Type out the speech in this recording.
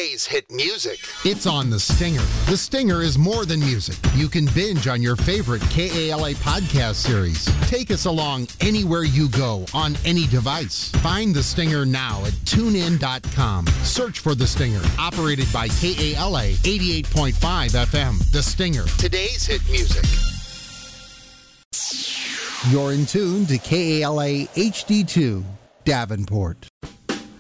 today's hit music. It's on The Stinger. The Stinger is more than music. You can binge on your favorite KALA podcast series. Take us along anywhere you go on any device. Find The Stinger now at tunein.com. Search for The Stinger, operated by KALA 88.5 FM. The Stinger, Today's hit music. you're in tune to KALA HD2, Davenport.